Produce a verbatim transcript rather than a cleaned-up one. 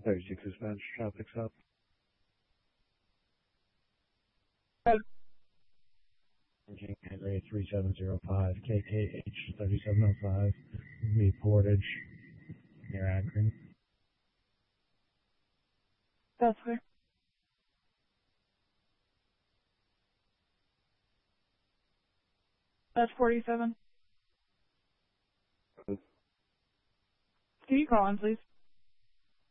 thirty-six dispatch, traffic's up. Henry three seven zero five, K K H thirty-seven oh five, V Portage, near Akron. That's clear. That's forty-seven. Can you call in, please?